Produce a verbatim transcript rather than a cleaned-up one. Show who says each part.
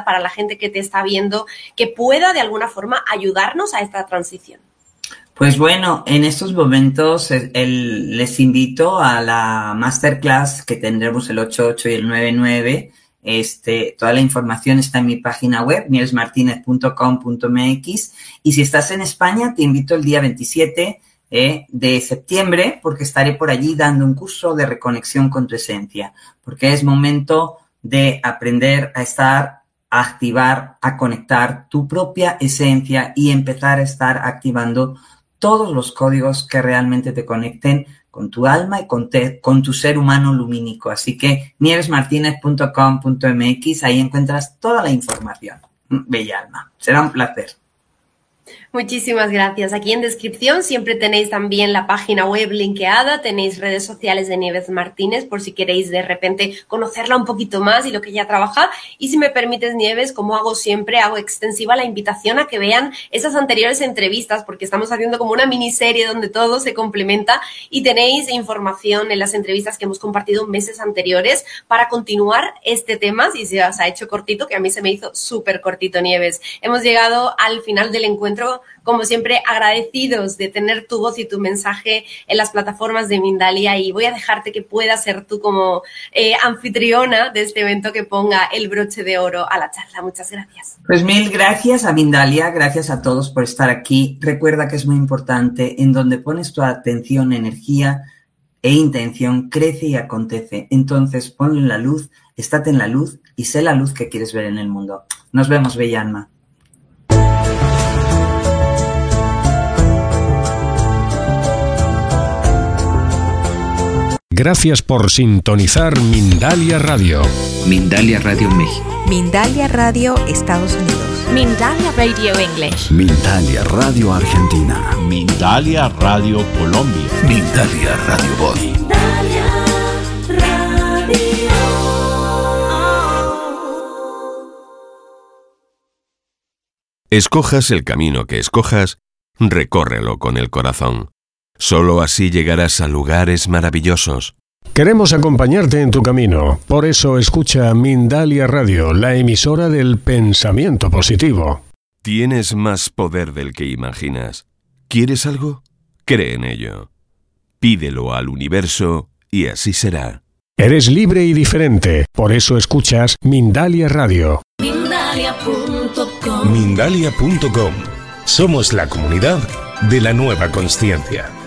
Speaker 1: para la gente que te está viendo que pueda de alguna forma ayudarnos a esta transición?
Speaker 2: Pues bueno, en estos momentos el, el, les invito a la masterclass que tendremos el ocho ocho y el nueve nueve. Este, toda la información está en mi página web, nieves martinez punto com punto m x, y si estás en España te invito el día veintisiete eh, de septiembre, porque estaré por allí dando un curso de reconexión con tu esencia, porque es momento de aprender a estar, a activar, a conectar tu propia esencia y empezar a estar activando todos los códigos que realmente te conecten con tu alma y con, te, con tu ser humano lumínico. Así que nieves martinez punto com punto m x, ahí encuentras toda la información. Bella alma, será un placer.
Speaker 1: Muchísimas gracias. Aquí en descripción siempre tenéis también la página web linkeada, tenéis redes sociales de Nieves Martínez por si queréis de repente conocerla un poquito más y lo que ella trabaja. Y si me permites, Nieves, como hago siempre, hago extensiva la invitación a que vean esas anteriores entrevistas, porque estamos haciendo como una miniserie donde todo se complementa y tenéis información en las entrevistas que hemos compartido meses anteriores para continuar este tema, si se os ha hecho cortito, que a mí se me hizo súper cortito, Nieves. Hemos llegado al final del encuentro, como siempre, agradecidos de tener tu voz y tu mensaje en las plataformas de Mindalia, y voy a dejarte que puedas ser tú como eh, anfitriona de este evento que ponga el broche de oro a la charla. Muchas gracias.
Speaker 2: Pues mil gracias a Mindalia, gracias a todos por estar aquí. Recuerda que es muy importante, en donde pones tu atención, energía e intención, crece y acontece. Entonces ponlo en la luz, estate en la luz y sé la luz que quieres ver en el mundo. Nos vemos, bella alma.
Speaker 3: Gracias por sintonizar Mindalia Radio.
Speaker 4: Mindalia Radio México.
Speaker 5: Mindalia Radio Estados Unidos.
Speaker 6: Mindalia Radio English.
Speaker 7: Mindalia Radio Argentina.
Speaker 8: Mindalia Radio Colombia.
Speaker 7: Mindalia Radio Voz.
Speaker 9: Mindalia Radio.
Speaker 3: Escojas el camino que escojas, recórrelo con el corazón. Solo así llegarás a lugares maravillosos. Queremos acompañarte en tu camino. Por eso escucha Mindalia Radio, la emisora del pensamiento positivo. Tienes más poder del que imaginas. ¿Quieres algo? Cree en ello. Pídelo al universo y así será. Eres libre y diferente. Por eso escuchas Mindalia Radio.
Speaker 9: Mindalia punto com.
Speaker 3: Mindalia punto com. Somos la comunidad de la nueva consciencia.